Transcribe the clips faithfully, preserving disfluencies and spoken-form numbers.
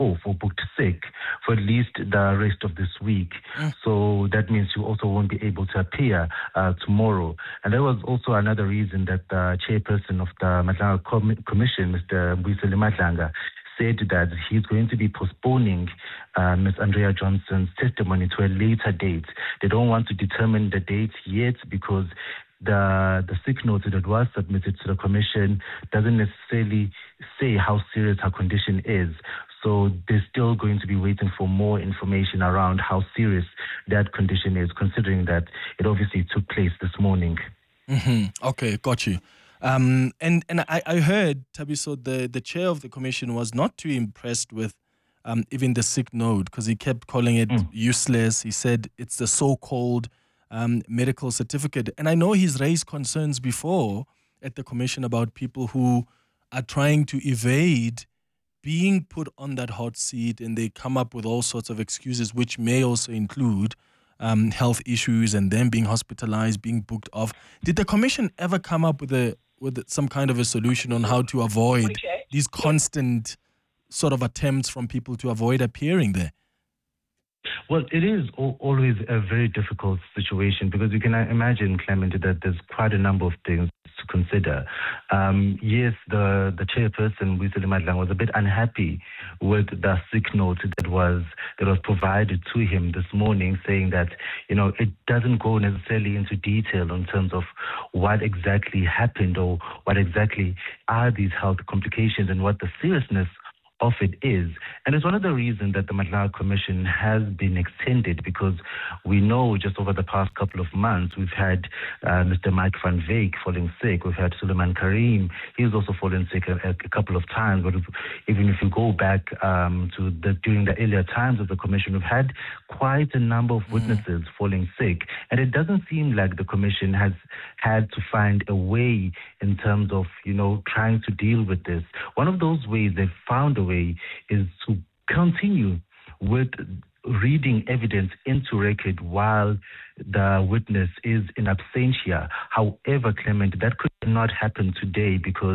off or booked sick for at least the rest of this week. Mm. So that means you also won't be able to appear uh, tomorrow. And there was also another reason that the chairperson of the Madlanga Com- Commission, Mister Mbuyiseni Madlanga, said that he's going to be postponing uh, Miz Andrea Johnson's testimony to a later date. They don't want to determine the date yet because the the sick note that was submitted to the commission doesn't necessarily say how serious her condition is. So they're still going to be waiting for more information around how serious that condition is, considering that it obviously took place this morning. Mm-hmm. Okay, got you. Um, and and I, I heard, Thabiso, the, the chair of the commission was not too impressed with um, even the sick note because he kept calling it mm. useless. He said it's the so-called um, medical certificate. And I know he's raised concerns before at the commission about people who are trying to evade being put on that hot seat, and they come up with all sorts of excuses, which may also include um, health issues and them being hospitalized, being booked off. Did the commission ever come up with a with some kind of a solution on how to avoid these constant sort of attempts from people to avoid appearing there? Well, it is always a very difficult situation because you can imagine, Clement, that there's quite a number of things to consider. Um, yes, the, the chairperson, Mbuyiseni Madlanga, was a bit unhappy with the sick note that was that was provided to him this morning, saying that, you know, it doesn't go necessarily into detail in terms of what exactly happened or what exactly are these health complications and what the seriousness of it is. And it's one of the reasons that the Madlanga Commission has been extended, because we know just over the past couple of months we've had uh, Mister Mike van Wyk falling sick, we've had Suleiman Karim, he's also fallen sick a, a couple of times, but if, even if you go back um, to the during the earlier times of the Commission, we've had quite a number of witnesses mm. falling sick, and it doesn't seem like the Commission has had to find a way in terms of, you know, trying to deal with this. One of those ways they've found a way is to continue with reading evidence into record while the witness is in absentia. However, Clement, that could not happen today because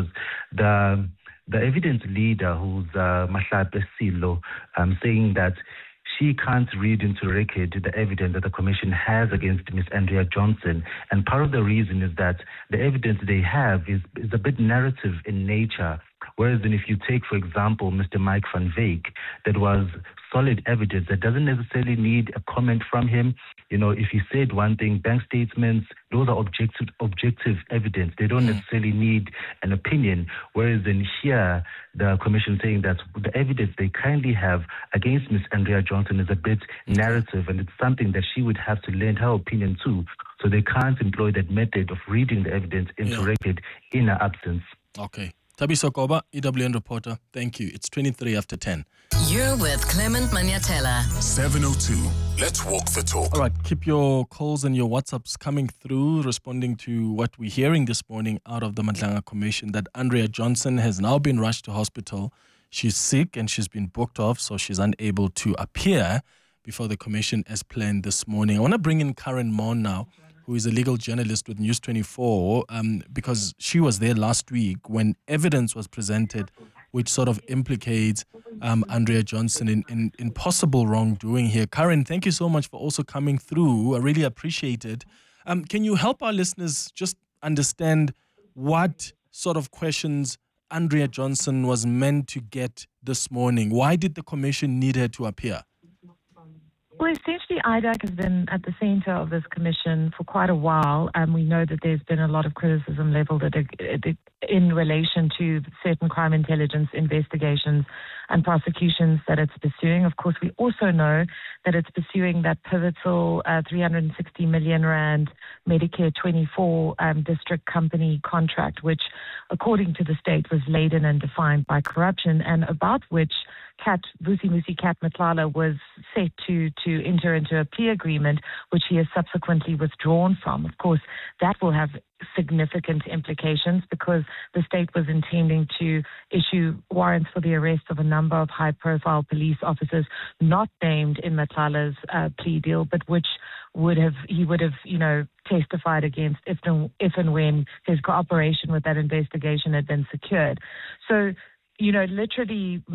the the evidence leader, who's uh, Mahlape Silo, um, saying that she can't read into record the evidence that the commission has against Miss Andrea Johnson. And part of the reason is that the evidence they have is, is a bit narrative in nature. Whereas then if you take, for example, Mister Mike van Wyk, that was solid evidence that doesn't necessarily need a comment from him. You know, if he said one thing, bank statements, those are objective objective evidence. They don't necessarily need an opinion. Whereas in here, the commission saying that the evidence they kindly have against Miss Andrea Johnson is a bit narrative, and it's something that she would have to lend her opinion to. So they can't employ that method of reading the evidence into yeah. record in her absence. Okay. Thabiso Koba, E W N reporter. Thank you. It's twenty-three after ten. You're with Clement Manyatela. seven oh two. Let's walk the talk. All right. Keep your calls and your WhatsApps coming through, responding to what we're hearing this morning out of the Madlanga Commission, that Andrea Johnson has now been rushed to hospital. She's sick and she's been booked off, so she's unable to appear before the commission as planned this morning. I want to bring in Karen Mon now, who is a legal journalist with News twenty-four, um, because she was there last week when evidence was presented which sort of implicates um, Andrea Johnson in, in, in possible wrongdoing here. Karen, thank you so much for also coming through. I really appreciate it. Um, can you help our listeners just understand what sort of questions Andrea Johnson was meant to get this morning? Why did the commission need her to appear? Well, essentially, I D A C has been at the center of this commission for quite a while, and we know that there's been a lot of criticism leveled at it in relation to certain crime intelligence investigations and prosecutions that it's pursuing. Of course, we also know that it's pursuing that pivotal uh, three hundred sixty million rand Medicare twenty-four um, district company contract, which, according to the state, was laden and defined by corruption, and about which Kat, Vusimusi Kat Matlala was set to, to enter into a plea agreement, which he has subsequently withdrawn from. Of course, that will have significant implications because the state was intending to issue warrants for the arrest of a number of high-profile police officers not named in Matlala's uh, plea deal, but which would have he would have, you know, testified against if and, if and when his cooperation with that investigation had been secured. So, you know, literally